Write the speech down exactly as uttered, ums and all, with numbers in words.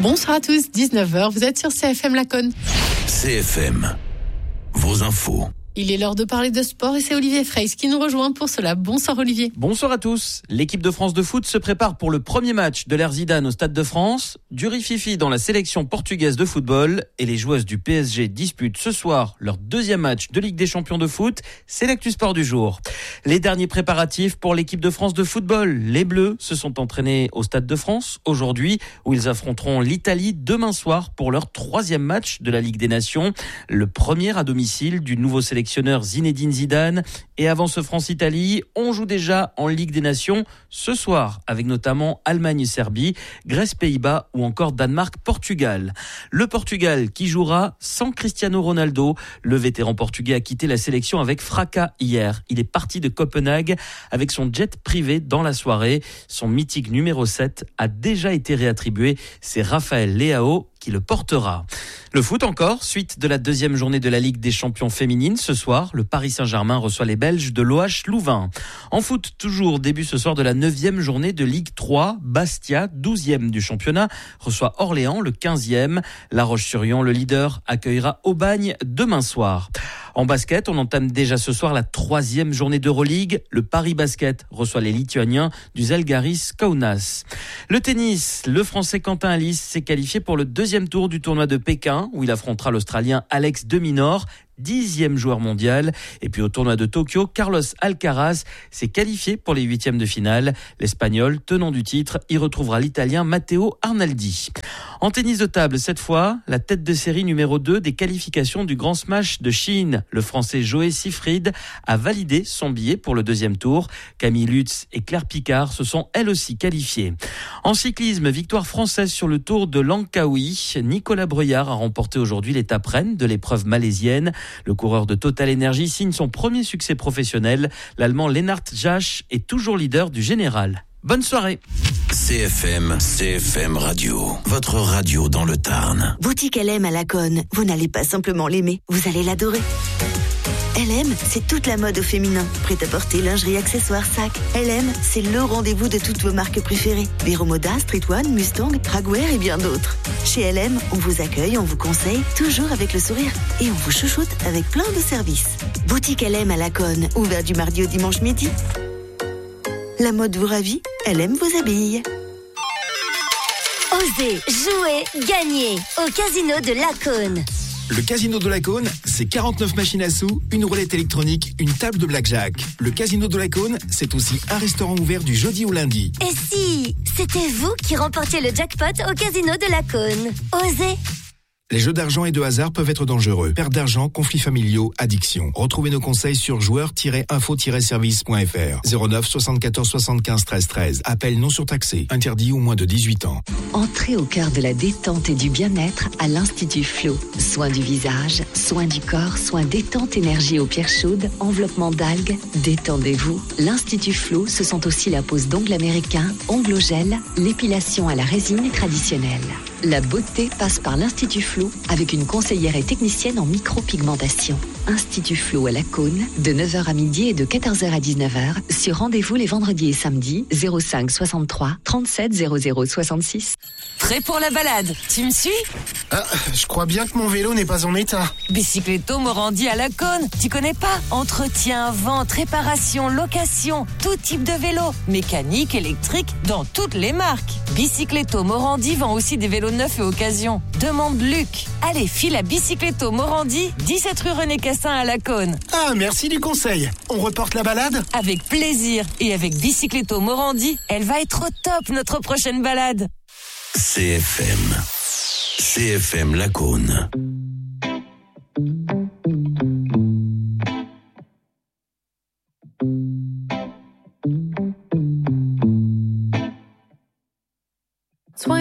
Bonsoir à tous, dix-neuf heures, vous êtes sur C F M Laconne. C F M, vos infos. Il est l'heure de parler de sport et c'est Olivier Freys qui nous rejoint pour cela. Bonsoir Olivier. Bonsoir à tous. L'équipe de France de foot se prépare pour le premier match de l'ère Zidane au Stade de France. Du rififi dans la sélection portugaise de football et les joueuses du P S G disputent ce soir leur deuxième match de Ligue des Champions de foot. C'est l'actu sport du jour. Les derniers préparatifs pour l'équipe de France de football. Les Bleus se sont entraînés au Stade de France aujourd'hui où ils affronteront l'Italie demain soir pour leur troisième match de la Ligue des Nations. Le premier à domicile du nouveau sélectionneur Zinedine Zidane. Et avant ce France-Italie, on joue déjà en Ligue des Nations ce soir avec notamment Allemagne-Serbie, Grèce-Pays-Bas ou encore Danemark-Portugal. Le Portugal qui jouera sans Cristiano Ronaldo. Le vétéran portugais a quitté la sélection avec fracas hier. Il est parti de Copenhague avec son jet privé dans la soirée. Son mythique numéro sept a déjà été réattribué. C'est Raphaël Leao qui le portera. Le foot encore, suite de la deuxième journée de la Ligue des Champions féminines. Ce soir, le Paris Saint-Germain reçoit les Belges de l'O H Louvain. En foot, toujours début ce soir de la neuvième journée de Ligue trois. Bastia, douzième du championnat, reçoit Orléans, le quinzième. La Roche-sur-Yon, le leader, accueillera Aubagne demain soir. En basket, on entame déjà ce soir la troisième journée d'Euroleague. Le Paris Basket reçoit les Lituaniens du Žalgiris Kaunas. Le tennis, le Français Quentin Halys s'est qualifié pour le deuxième tour du tournoi de Pékin où il affrontera l'Australien Alex de Minaur, dixième joueur mondial. Et puis au tournoi de Tokyo, Carlos Alcaraz s'est qualifié pour les huitièmes de finale. L'Espagnol, tenant du titre, y retrouvera l'Italien Matteo Arnaldi. En tennis de table, cette fois, la tête de série numéro deux des qualifications du Grand Smash de Chine. Le Français Joe Siffried a validé son billet pour le deuxième tour. Camille Lutz et Claire Picard se sont elles aussi qualifiées. En cyclisme, victoire française sur le Tour de Langkawi. Nicolas Breuillard a remporté aujourd'hui l'étape reine de l'épreuve malaisienne. Le coureur de Total Energy signe son premier succès professionnel. L'Allemand Lennart Jasch est toujours leader du général. Bonne soirée. C F M, C F M Radio, votre radio dans le Tarn. Boutique L M à Laconne, vous n'allez pas simplement l'aimer, vous allez l'adorer. L M, c'est toute la mode au féminin. Prêt-à-porter, lingerie, accessoires, sacs. L M, c'est le rendez-vous de toutes vos marques préférées. Vero Moda, Street One, Mustang, Dragwear et bien d'autres. Chez L M, on vous accueille, on vous conseille, toujours avec le sourire. Et on vous chouchoute avec plein de services. Boutique L M à Laconne, ouvert du mardi au dimanche midi. La mode vous ravit, L M vous habille. Osez, jouer, gagner au Casino de Laconne. Le Casino de Laconne, c'est quarante-neuf machines à sous, une roulette électronique, une table de blackjack. Le Casino de Laconne, c'est aussi un restaurant ouvert du jeudi au lundi. Et si c'était vous qui remportiez le jackpot au Casino de Laconne? Osez. Les jeux d'argent et de hasard peuvent être dangereux. Perte d'argent, conflits familiaux, addiction. Retrouvez nos conseils sur joueurs tiret info tiret service point f r. zéro neuf soixante-quatorze soixante-quinze treize treize. Appel non surtaxé. Interdit aux moins de dix-huit ans. Entrez au cœur de la détente et du bien-être à l'Institut Flow. Soins du visage, soins du corps, soins détente énergie aux pierres chaudes, enveloppement d'algues. Détendez-vous. L'Institut Flow, ce sont aussi la pose d'ongles américains, ongles au gel, l'épilation à la résine traditionnelle. La beauté passe par l'Institut Flow avec une conseillère et technicienne en micropigmentation. Institut Flow à Laconne, de neuf heures à midi et de quatorze heures à dix-neuf heures. Sur rendez-vous les vendredis et samedis, zéro cinq soixante-trois trente-sept zéro zéro soixante-six. Prêt pour la balade? Tu me suis? Ah, je crois bien que mon vélo n'est pas en état. Bicycletto Morandi à Laconne. Tu connais pas? Entretien, vente, réparation, location, tout type de vélo. Mécanique, électrique, dans toutes les marques. Bicycletto Morandi vend aussi des vélos neufs et occasion. Demande Luc. Allez, file à Bicycletto Morandi, dix-sept rue René Cassin à Laconne. Ah, merci du conseil. On reporte la balade? Avec plaisir. Et avec Bicycletto Morandi, elle va être au top notre prochaine balade. C F M. C F M Laconne.